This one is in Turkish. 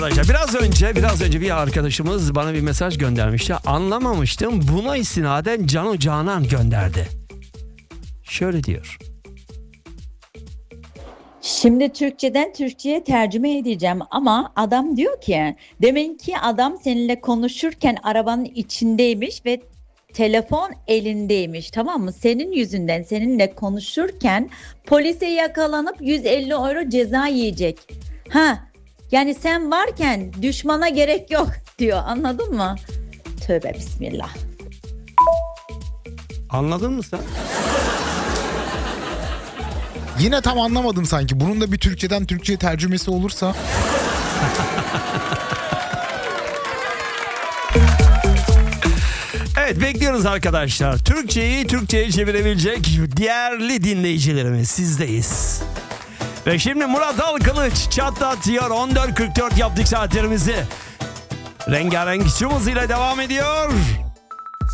Biraz önce bir arkadaşımız bana bir mesaj göndermişti. Anlamamıştım. Buna istinaden Cano Canan gönderdi. Şöyle diyor. Şimdi Türkçeden Türkçe'ye tercüme edeceğim ama adam diyor ki demin ki adam seninle konuşurken arabanın içindeymiş ve telefon elindeymiş, tamam mı? Senin yüzünden seninle konuşurken polise yakalanıp 150 euro ceza yiyecek. Yani sen varken düşmana gerek yok diyor, anladın mı? Tövbe bismillah. Anladın mı sen? Yine tam anlamadım sanki. Bunun da bir Türkçeden Türkçe'ye tercümesi olursa. Evet, bekliyoruz arkadaşlar. Türkçeyi Türkçe'ye çevirebilecek değerli dinleyicilerimiz, sizdeyiz. Ve şimdi Murat Dalkılıç çatlatıyor. 14.44 yaptık saatlerimizi. Rengarenk şumuz ile devam ediyor.